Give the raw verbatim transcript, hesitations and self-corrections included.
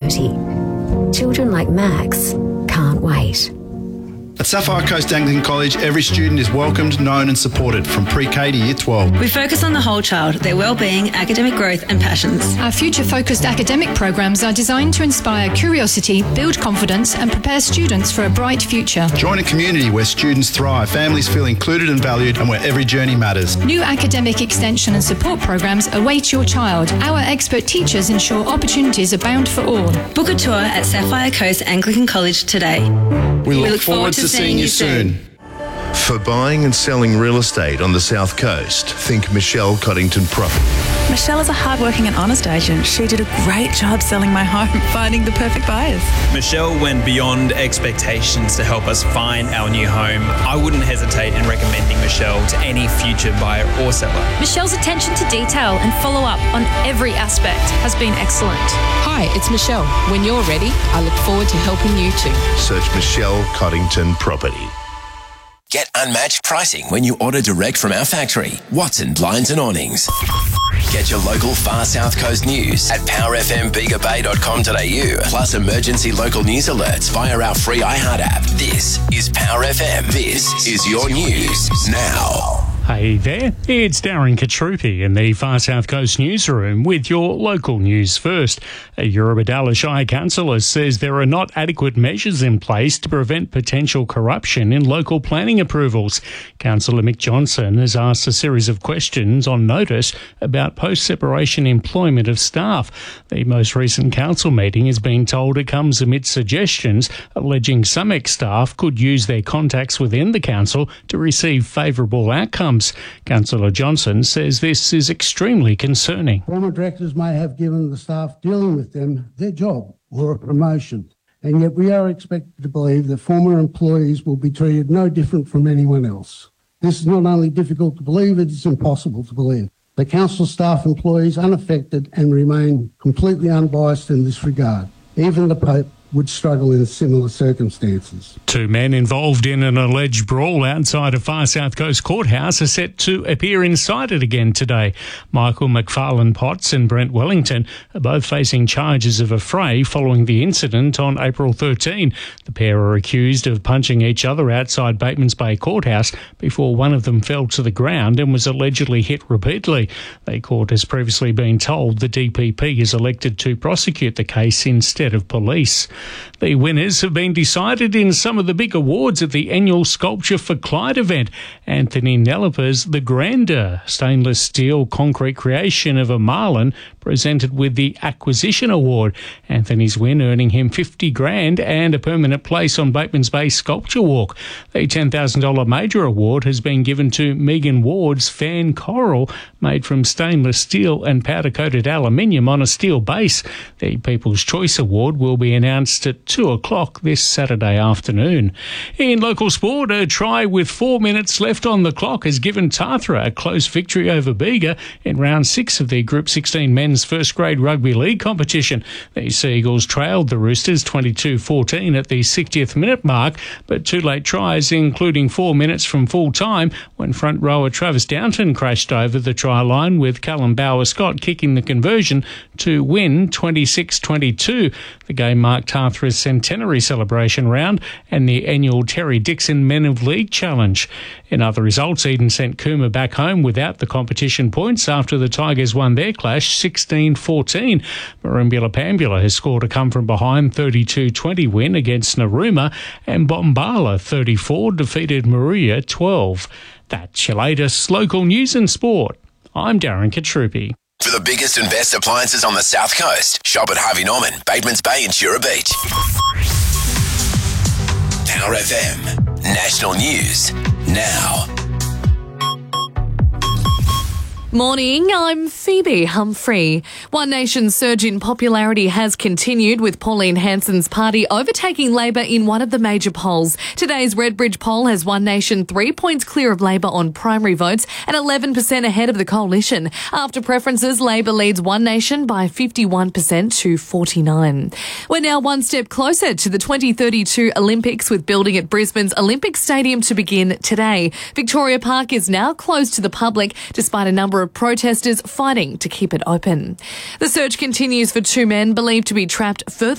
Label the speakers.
Speaker 1: opportunity. Children like Max can't wait.
Speaker 2: At Sapphire Coast Anglican College, every student is welcomed, known and supported from pre-K to Year twelve.
Speaker 3: We focus on the whole child, their well-being, academic growth and passions.
Speaker 4: Our future-focused academic programs are designed to inspire curiosity, build confidence and prepare students for a bright future.
Speaker 2: Join a community where students thrive, families feel included and valued, and where every journey matters.
Speaker 4: New academic extension and support programs await your child. Our expert teachers ensure opportunities abound for all.
Speaker 3: Book a tour at Sapphire Coast Anglican College today.
Speaker 2: We look, we look forward, forward to seeing you soon.
Speaker 5: For buying and selling real estate on the South Coast, think Michelle Coddington Property.
Speaker 6: Michelle is a hardworking and honest agent. She did a great job selling my home, finding the perfect buyers.
Speaker 7: Michelle went beyond expectations to help us find our new home. I wouldn't hesitate in recommending Michelle to any future buyer or seller.
Speaker 8: Michelle's attention to detail and follow-up on every aspect has been excellent.
Speaker 9: Hi, it's Michelle. When you're ready, I look forward to helping you too.
Speaker 5: Search Michelle Coddington Property.
Speaker 10: Get unmatched pricing when you order direct from our factory, Watson Blinds and Awnings. Get your local Far South Coast news at power f m bega bay dot com dot a u, plus emergency local news alerts via our free iHeart app. This is Power F M. This is your news now.
Speaker 11: Hey there, it's Darren Katrupi in the Far South Coast newsroom with your local news first. A Eurobodalla Shire councillor says there are not adequate measures in place to prevent potential corruption in local planning approvals. Councillor Mick Johnson has asked a series of questions on notice about post-separation employment of staff. The most recent council meeting has been told it comes amid suggestions alleging some ex-staff could use their contacts within the council to receive favourable outcomes. Councillor Johnson says this is extremely concerning.
Speaker 12: Former directors may have given the staff dealing with them their job or a promotion, and yet we are expected to believe that former employees will be treated no different from anyone else. This is not only difficult to believe, it is impossible to believe. The council staff employees unaffected and remain completely unbiased in this regard. Even the Pope would struggle in similar circumstances.
Speaker 11: Two men involved in an alleged brawl outside a Far South Coast courthouse are set to appear inside it again today. Michael McFarlane Potts and Brent Wellington are both facing charges of a fray following the incident on April thirteenth. The pair are accused of punching each other outside Batemans Bay Courthouse before one of them fell to the ground and was allegedly hit repeatedly. The court has previously been told the D P P is elected to prosecute the case instead of police. The winners have been decided in some of the big awards at the annual Sculpture for Clyde event. Anthony Neliper's The Grandeur stainless steel concrete creation of a marlin presented with the Acquisition Award. Anthony's win earning him fifty grand and a permanent place on Batemans Bay Sculpture Walk. The ten thousand dollars major award has been given to Megan Ward's Fan Coral, made from stainless steel and powder-coated aluminium on a steel base. The People's Choice Award will be announced at two o'clock this Saturday afternoon. In local sport, a try with four minutes left on the clock has given Tathra a close victory over Bega in round six of the Group sixteen men's first grade rugby league competition. The Seagulls trailed the Roosters twenty-two fourteen at the sixtieth minute mark, but two late tries, including four minutes from full time, when front rower Travis Downton crashed over the try line, with Callum Bauer-Scott kicking the conversion to win twenty-six twenty-two. The game marked Tathra's centenary celebration round and the annual Terry Dixon Men of League Challenge. In other results, Eden sent Cooma back home without the competition points after the Tigers won their clash sixteen fourteen. Merimbula Pambula has scored a come-from-behind thirty-two twenty win against Narooma, and Bombala thirty-four defeated Maruya twelve. That's your latest local news and sport. I'm Darren Katrupi.
Speaker 10: For the biggest and best appliances on the South Coast, shop at Harvey Norman, Batemans Bay and Shura Beach. Power F M, national news now.
Speaker 13: Morning, I'm Phoebe Humphrey. One Nation's surge in popularity has continued, with Pauline Hanson's party overtaking Labor in one of the major polls. Today's Redbridge poll has One Nation three points clear of Labor on primary votes and eleven percent ahead of the coalition. After preferences, Labor leads One Nation by fifty-one percent to forty-nine. We're now one step closer to the twenty thirty-two Olympics, with building at Brisbane's Olympic Stadium to begin today. Victoria Park is now closed to the public, despite a number of protesters fighting to keep it open. The search continues for two men believed to be trapped further